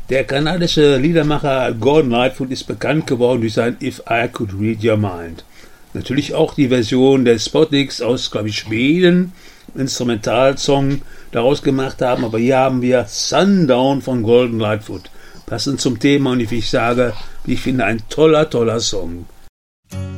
Der kanadische Liedermacher Gordon Lightfoot ist bekannt geworden durch sein If I Could Read Your Mind. Natürlich auch die Version der Spotniks aus, glaube ich, Schweden, Instrumentalsong daraus gemacht haben, aber hier haben wir Sundown von Gordon Lightfoot. Passend zum Thema und wie ich sage, wie ich finde, ein toller Song.